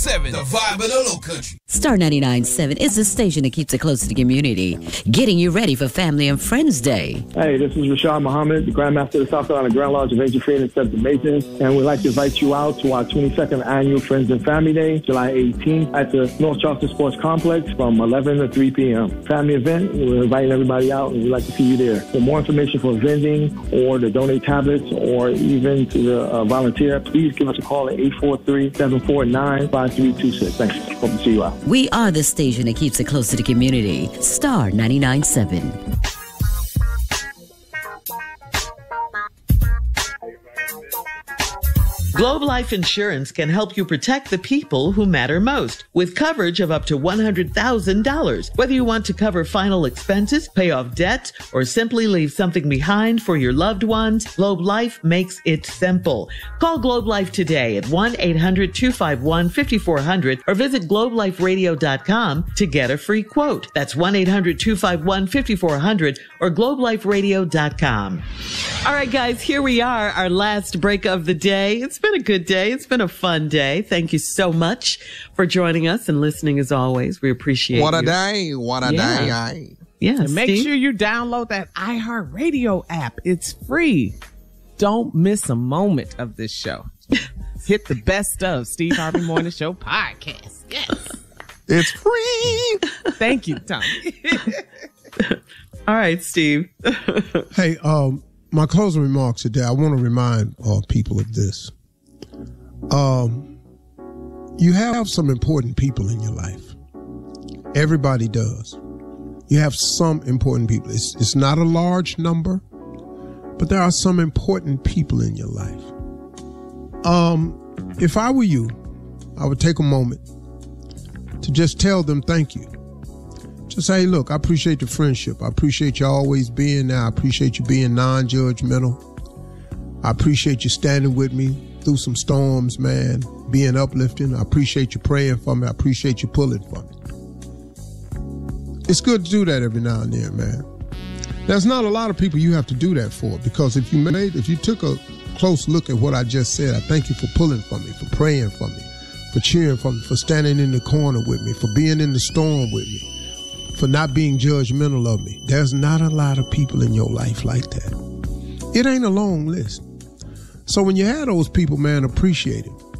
7, the vibe of the low country. Star 99.7 is the station that keeps it close to the community, getting you ready for Family and Friends Day. Hey, this is Rashad Muhammad, the Grandmaster of the South Carolina Grand Lodge of Angel Freedom and Seventh Masons, and we'd like to invite you out to our 22nd Annual Friends and Family Day, July 18th, at the North Charleston Sports Complex from 11 to 3 p.m. Family event, we're inviting everybody out, and we'd like to see you there. For more information for vending or to donate tablets or even to volunteer, please give us a call at 843-749-5326. Thanks. Hope to see you out. We are the station that keeps it close to the community. Star 99.7. Globe Life Insurance can help you protect the people who matter most with coverage of up to $100,000. Whether you want to cover final expenses, pay off debt, or simply leave something behind for your loved ones, Globe Life makes it simple. Call Globe Life today at 1-800-251-5400 or visit globeliferadio.com to get a free quote. That's 1-800-251-5400 or globeliferadio.com. All right, guys, here we are, our last break of the day. It's been a good day. It's been a fun day. Thank you so much for joining us and listening as always. We appreciate it. What a day. What a day. Yeah, and make sure you download that iHeartRadio app. It's free. Don't miss a moment of this show. Hit the best of Steve Harvey Morning Show podcast. Yes. It's free. Thank you, Tommy. All right, Steve. Hey, my closing remarks today, I want to remind people of this. You have some important people in your life. Everybody does. You have some important people. It's not a large number, but there are some important people in your life. If I were you, I would take a moment to just tell them thank you. Just say, look, I appreciate the friendship. I appreciate you always being there. I appreciate you being non-judgmental. I appreciate you standing with me through some storms, man, being uplifting. I appreciate you praying for me. I appreciate you pulling for me. It's good to do that every now and then, man. There's not a lot of people you have to do that for, because if you took a close look at what I just said, I thank you for pulling for me, for praying for me, for cheering for me, for standing in the corner with me, for being in the storm with me, for not being judgmental of me. There's not a lot of people in your life like that. It ain't a long list. So when you have those people, man, appreciate it.